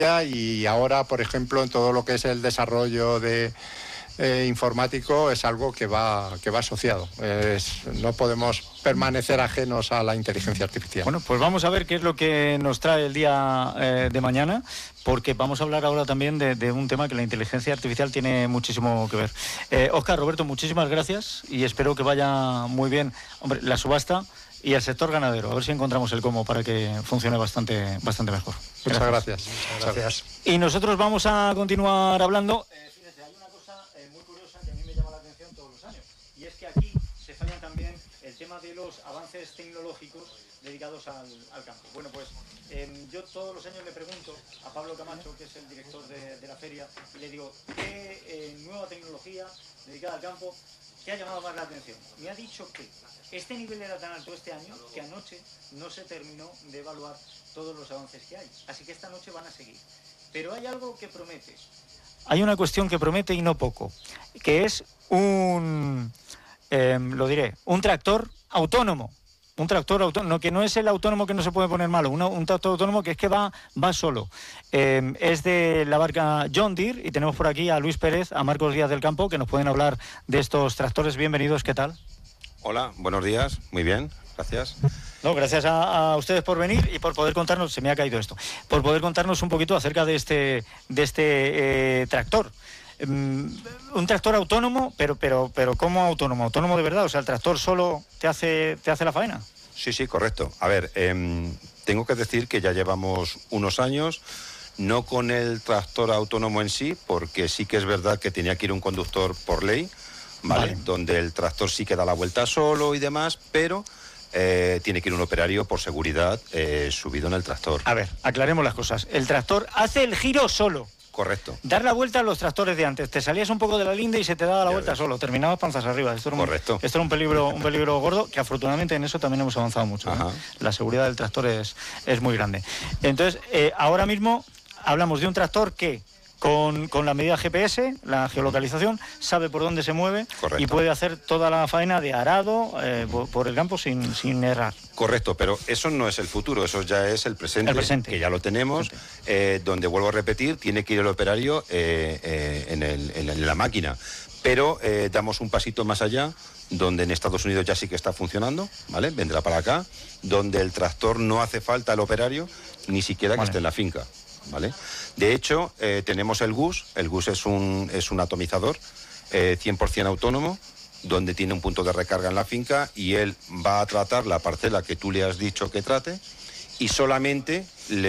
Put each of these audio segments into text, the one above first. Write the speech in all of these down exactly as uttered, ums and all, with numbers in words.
y ahora, por ejemplo, en todo lo que es el desarrollo de eh, informático es algo que va que va asociado. Es, no podemos permanecer ajenos a la inteligencia artificial. Bueno, pues vamos a ver qué es lo que nos trae el día eh, de mañana, porque vamos a hablar ahora también de, de un tema que la inteligencia artificial tiene muchísimo que ver. Eh, Óscar, Roberto, muchísimas gracias y espero que vaya muy bien, hombre, la subasta y el sector ganadero. A ver si encontramos el cómo para que funcione bastante, bastante mejor. Muchas gracias. Muchas gracias. Y nosotros vamos a continuar hablando. Eh, fíjense, hay una cosa eh, muy curiosa que a mí me llama la atención todos los años, y es que aquí se falla también el tema de los avances tecnológicos dedicados al, al campo. Bueno, pues eh, yo todos los años le pregunto a Pablo Camacho, que es el director de, de la feria, y le digo, ¿qué eh, nueva tecnología dedicada al campo ¿qué ha llamado más la atención? Me ha dicho que este nivel era tan alto este año que anoche no se terminó de evaluar todos los avances que hay. Así que esta noche van a seguir. Pero hay algo que promete. Hay una cuestión que promete y no poco, que es un, eh, lo diré, un tractor autónomo. Un tractor autónomo, que no es el autónomo que no se puede poner malo, un, un tractor autónomo que es que va, va solo. Eh, es de la marca John Deere y tenemos por aquí a Luis Pérez, a Marcos Díaz del Campo, que nos pueden hablar de estos tractores. Bienvenidos, ¿qué tal? Hola, buenos días, muy bien, gracias. No, gracias a, a ustedes por venir y por poder contarnos, se me ha caído esto, por poder contarnos un poquito acerca de este, de este eh, tractor. Un tractor autónomo, pero pero pero ¿cómo autónomo? ¿Autónomo de verdad? O sea, ¿el tractor solo te hace te hace la faena? Sí, sí, correcto. A ver, eh, tengo que decir que ya llevamos unos años, no con el tractor autónomo en sí, porque sí que es verdad que tenía que ir un conductor por ley, ¿vale? Vale. Donde el tractor sí que da la vuelta solo y demás, pero eh, tiene que ir un operario por seguridad eh, subido en el tractor. A ver, aclaremos las cosas. El tractor hace el giro solo. Correcto. Dar la vuelta a los tractores de antes. Te salías un poco de la linde y se te daba la ya vuelta ves. Solo. Terminabas panzas arriba. Esto era un, Correcto. Esto era un peligro, un peligro gordo, que afortunadamente en eso también hemos avanzado mucho. ¿eh? La seguridad del tractor es, es muy grande. Entonces, eh, ahora mismo hablamos de un tractor que con, con la medida G P S, la geolocalización, sabe por dónde se mueve. Correcto. Y puede hacer toda la faena de arado eh, por, por el campo sin, sin errar. Correcto, pero eso no es el futuro, eso ya es el presente, el presente. Que ya lo tenemos, eh, donde, vuelvo a repetir, tiene que ir el operario eh, eh, en, el, en la máquina. Pero eh, damos un pasito más allá, donde en Estados Unidos ya sí que está funcionando, ¿vale? Vendrá para acá, donde el tractor no hace falta el operario, ni siquiera que vale. esté en la finca. ¿Vale? De hecho, eh, tenemos el G U S. El G U S es un, es un atomizador eh, cien por ciento autónomo, donde tiene un punto de recarga en la finca y él va a tratar la parcela que tú le has dicho que trate y solamente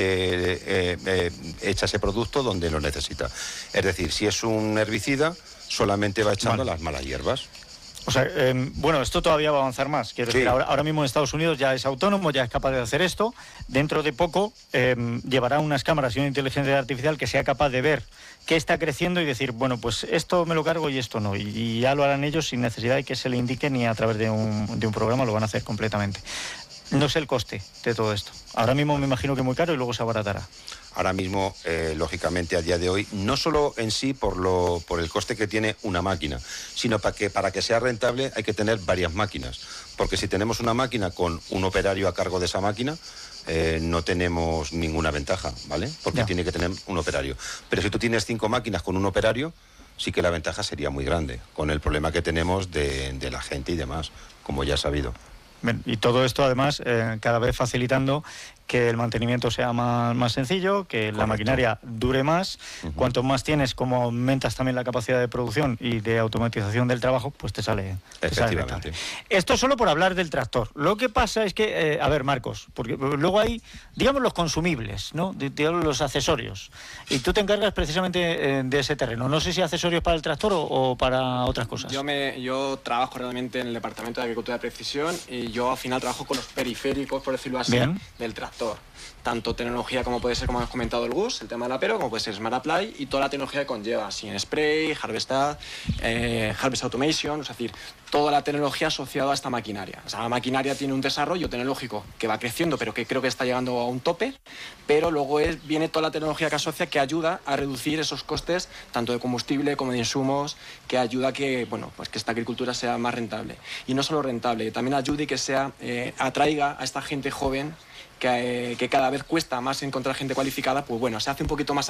le eh, eh, echa ese producto donde lo necesita. Es decir, si es un herbicida, solamente va echando vale. las malas hierbas. O sea, eh, bueno, esto todavía va a avanzar más. Quiero sí. decir, ahora, ahora mismo en Estados Unidos ya es autónomo, ya es capaz de hacer esto. Dentro de poco eh, llevará unas cámaras y una inteligencia artificial que sea capaz de ver qué está creciendo y decir, bueno, pues esto me lo cargo y esto no. Y, y ya lo harán ellos sin necesidad de que se le indique ni a través de un, de un programa, lo van a hacer completamente. No sé el coste de todo esto. Ahora mismo me imagino que muy caro y luego se abaratará. Ahora mismo, eh, lógicamente, a día de hoy, no solo en sí por, lo, por el coste que tiene una máquina, sino para que, para que sea rentable hay que tener varias máquinas. Porque si tenemos una máquina con un operario a cargo de esa máquina, eh, no tenemos ninguna ventaja, ¿vale? Porque ya. tiene que tener un operario. Pero si tú tienes cinco máquinas con un operario, sí que la ventaja sería muy grande, con el problema que tenemos de, de la gente y demás, como ya has sabido. Y todo esto, además, eh, cada vez facilitando que el mantenimiento sea más, más sencillo, que Correcto. la maquinaria dure más. Uh-huh. Cuanto más tienes, como aumentas también la capacidad de producción y de automatización del trabajo, pues te sale. Efectivamente. Te sale Esto solo por hablar del tractor. Lo que pasa es que, eh, a ver, Marcos, porque luego hay, digamos, los consumibles, ¿no? Digamos, los accesorios. Y tú te encargas precisamente eh, de ese terreno. No sé si accesorios para el tractor o, o para otras cosas. Yo, me, yo trabajo realmente en el Departamento de Agricultura de Precisión y yo al final trabajo con los periféricos, por decirlo así, Bien. del tractor. Tanto tecnología como puede ser, como hemos comentado, el G U S, el tema del apero, como puede ser Smart Apply y toda la tecnología que conlleva, sin spray, Harvestad, eh, Harvest Automation, es decir, toda la tecnología asociada a esta maquinaria. O sea, la maquinaria tiene un desarrollo tecnológico que va creciendo, pero que creo que está llegando a un tope, pero luego es, viene toda la tecnología que asocia que ayuda a reducir esos costes, tanto de combustible como de insumos, que ayuda a que, bueno, pues que esta agricultura sea más rentable. Y no solo rentable, también ayude y que sea, eh, atraiga a esta gente joven que, eh, que cada vez cuesta más encontrar gente cualificada, pues bueno, se hace un poquito más